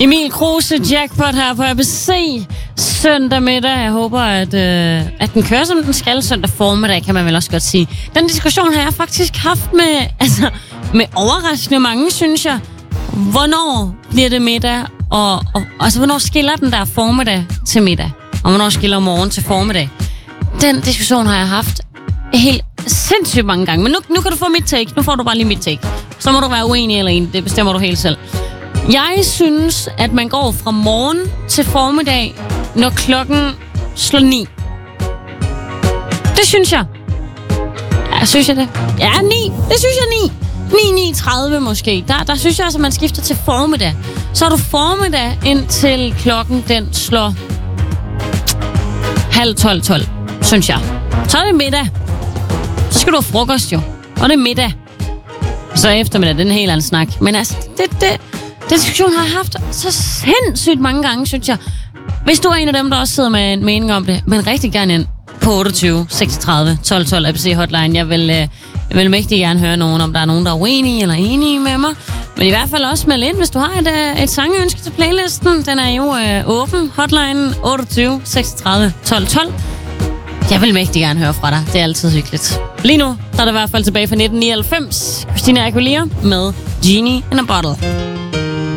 Emil Kruse, Jackpot her på ABC søndag middag. Jeg håber, at den kører, som den skal. Søndag formiddag, kan man vel også godt sige. Den diskussion har jeg faktisk haft med overraskende mange, synes jeg. Hvornår bliver det middag? Og hvornår skiller den der formiddag til middag? Og hvornår skiller morgen til formiddag? Den diskussion har jeg haft helt sindssygt mange gange. Men nu kan du få mit take. Nu får du bare lige mit take. Så må du være uenig eller enig. Det bestemmer du helt selv. Jeg synes, at man går fra morgen til formiddag, når klokken slår 9. Det synes jeg. Ja, synes jeg det? Ja, 9. Det synes jeg 9. 9:30 måske. Der synes jeg altså, man skifter til formiddag. Så er du formiddag indtil klokken den slår 11:30, synes jeg. Så er det middag. Så skal du have frokost jo. Og det er middag. Så eftermiddag, det er en helt anden snak. Men altså, det diskussion har jeg haft så sindssygt mange gange, synes jeg. Hvis du er en af dem, der også sidder med en mening om det, men rigtig gerne ind på 28 36 12 12 ABC Hotline. Jeg vil mægtig gerne høre nogen, om der er nogen, der er uenige eller enige med mig. Men i hvert fald også meld ind, hvis du har et sangønske til playlisten. Den er jo åben. Hotline 28 36 12 12. Jeg vil mægtig gerne høre fra dig. Det er altid hyggeligt. Lige nu, der er det i hvert fald tilbage fra 1999. Christina Aguilera med Genie in a Bottle.